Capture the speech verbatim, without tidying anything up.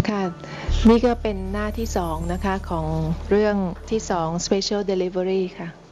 ค่ะนี่ก็เป็นหน้าที่สองนะคะของเรื่องที่สอง Special Delivery ค่ะ